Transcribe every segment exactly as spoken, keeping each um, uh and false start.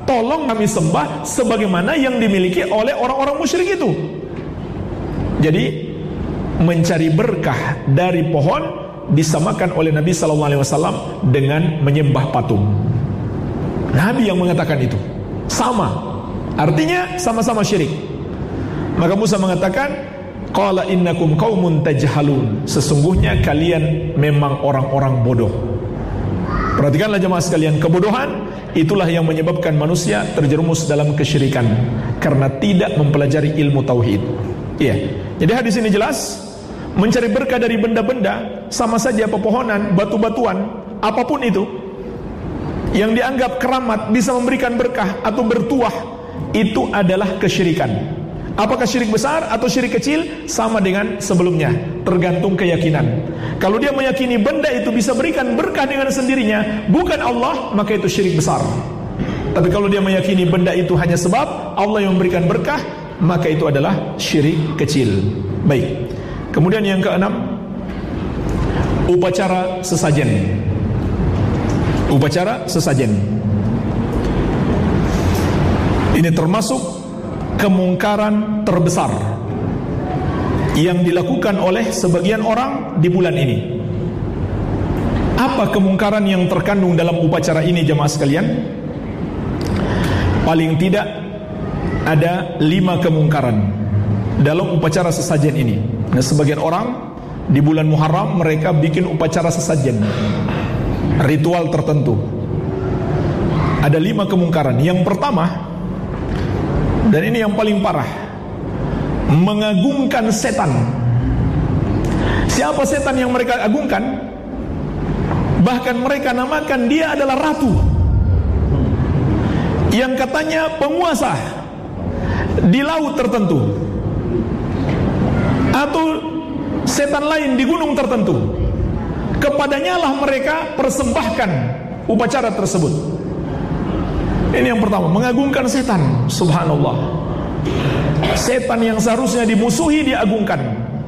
tolong kami sembah sebagaimana yang dimiliki oleh orang-orang musyrik itu. Jadi mencari berkah dari pohon disamakan oleh Nabi sallallahu alaihi wasallam dengan menyembah patung. Nabi yang mengatakan itu. Sama. Artinya sama-sama syirik. Maka Musa mengatakan, qala innakum qaumun tajhalun. Sesungguhnya kalian memang orang-orang bodoh. Perhatikanlah jemaah sekalian, kebodohan itulah yang menyebabkan manusia terjerumus dalam kesyirikan karena tidak mempelajari ilmu tauhid. Iya. Jadi hadis ini jelas, mencari berkah dari benda-benda, sama saja pepohonan, batu-batuan, apapun itu yang dianggap keramat bisa memberikan berkah atau bertuah, itu adalah kesyirikan. Apakah syirik besar atau syirik kecil? Sama dengan sebelumnya, tergantung keyakinan. Kalau dia meyakini benda itu bisa berikan berkah dengan sendirinya, bukan Allah, maka itu syirik besar. Tapi kalau dia meyakini benda itu hanya sebab Allah yang memberikan berkah, maka itu adalah syirik kecil. Baik. Kemudian yang keenam, upacara sesajen. Upacara sesajen ini termasuk kemungkaran terbesar yang dilakukan oleh sebagian orang di bulan ini. Apa kemungkaran yang terkandung dalam upacara ini jemaah sekalian? Paling tidak ada lima kemungkaran dalam upacara sesajen ini. Nah, sebagian orang di bulan Muharram mereka bikin upacara sesajen, ritual tertentu. Ada lima kemungkaran. Yang pertama, dan ini yang paling parah, mengagungkan setan. Siapa setan yang mereka agungkan? Bahkan mereka namakan dia adalah ratu, yang katanya penguasa di laut tertentu, atau setan lain di gunung tertentu. Kepadanya lah mereka persembahkan upacara tersebut. Ini yang pertama, mengagungkan setan. Subhanallah. Setan yang seharusnya dimusuhi diagungkan.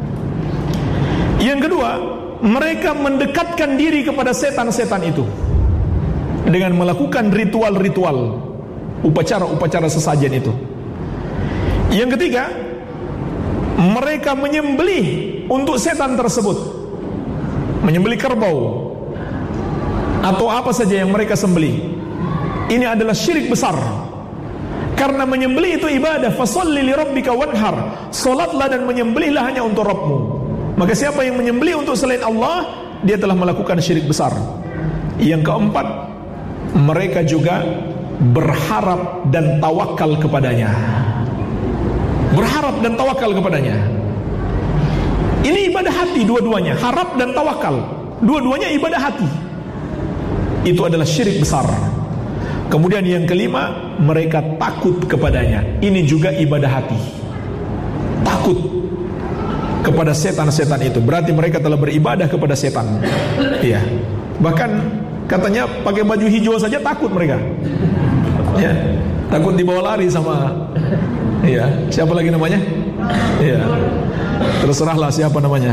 Yang kedua, mereka mendekatkan diri kepada setan-setan itu dengan melakukan ritual-ritual, upacara-upacara sesajen itu. Yang ketiga, mereka menyembelih untuk setan tersebut, menyembelih kerbau atau apa saja yang mereka sembelih. Ini adalah syirik besar. Karena menyembelih itu ibadah. Fasholli li rabbika wanhar. Salatlah dan menyembelihlah hanya untuk Rabbmu. Maka siapa yang menyembelih untuk selain Allah, dia telah melakukan syirik besar. Yang keempat, mereka juga berharap dan tawakal kepadanya. Berharap dan tawakal kepadanya. Ini ibadah hati dua-duanya. Harap dan tawakal, dua-duanya ibadah hati. Itu adalah syirik besar. Kemudian yang kelima, mereka takut kepadanya. Ini juga ibadah hati. Takut kepada setan-setan itu. Berarti mereka telah beribadah kepada setan. Iya. Bahkan katanya pakai baju hijau saja takut mereka. Ya. Takut dibawa lari sama. Iya. Siapa lagi namanya? Iya. Terserahlah siapa namanya.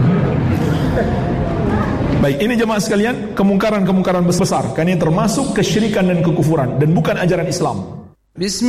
Baik, ini jemaah sekalian, kemungkaran-kemungkaran besar. Karena ini termasuk kesyirikan dan kekufuran dan bukan ajaran Islam.